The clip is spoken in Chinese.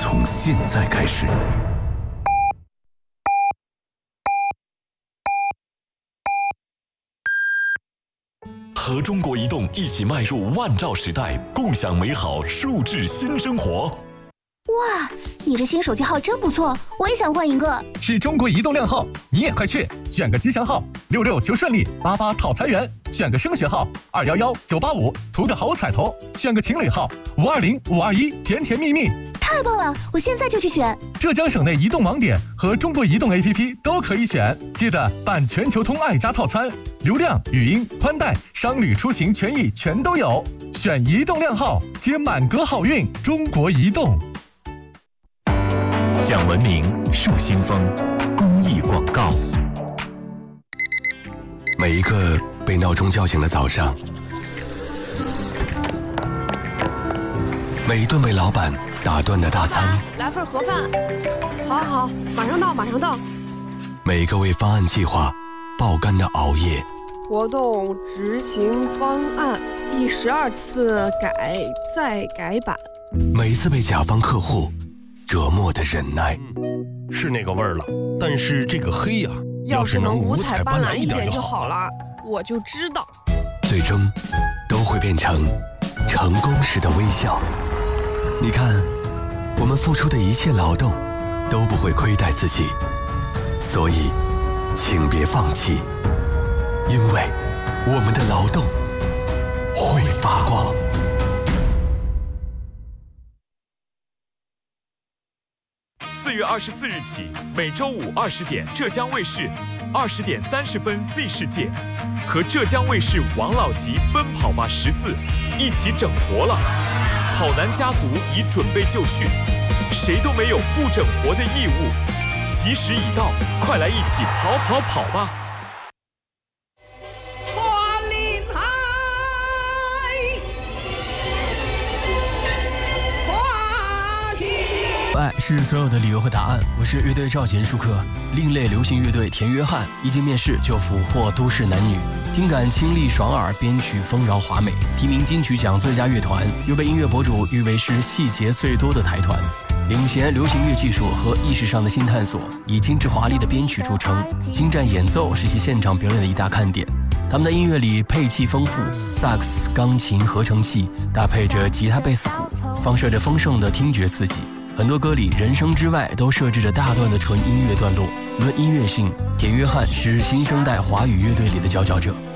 从现在开始。和中国移动一起迈入万兆时代，共享美好数字新生活。 哇，你这新手机号真不错，我也想换一个。 是中国移动靓号，你也快去选个吉祥号，66求顺利，88讨财源，选个升学号，211 985图个好彩头，选个情侣号，520 521甜甜蜜蜜。 太棒了，我现在就去选。 浙江省内移动网点和中国移动 APP 都可以选，记得办全球通爱家套餐，流量、语音、宽带、商旅出行权益全都有。选移动靓号，接满格好运。中国移动。 讲文明树新风，公益广告。 每一个被闹钟叫醒的早上，每一顿被老板打断的大餐， 来份盒饭。好，马上到，马上到。 每一个为方案计划爆肝的熬夜， 活动执行方案第12次改再改版， 每一次被甲方客户折磨的忍耐。 是那个味儿了，但是这个黑呀， 要是能五彩斑斓一点就好了，我就知道。 最终都会变成成功时的微笑。你看，我们付出的一切劳动都不会亏待自己，所以请别放弃，因为我们的劳动会发光。 4月24日起，每周五20点，浙江卫视20点30分 Z 世界和浙江卫视王老吉奔跑吧14一起整活了。跑男家族已准备就绪，谁都没有不整活的义务。吉时已到，快来一起跑吧！ 爱是所有的理由和答案。我是乐队赵贤舒克，另类流行乐队田约翰，一经面世就俘获都市男女，听感清丽爽耳，编曲丰饶华美，提名金曲奖最佳乐团，又被音乐博主誉为是细节最多的台团。领衔流行乐技术和意识上的新探索，以精致华丽的编曲著称，精湛演奏是其现场表演的一大看点。他们的音乐里配器丰富，萨克斯、钢琴、合成器搭配着吉他、贝斯、鼓，放射着丰盛的听觉刺激。很多歌里人声之外都设置着大段的纯音乐段落。论音乐性，田约翰是新生代华语乐队里的佼佼者。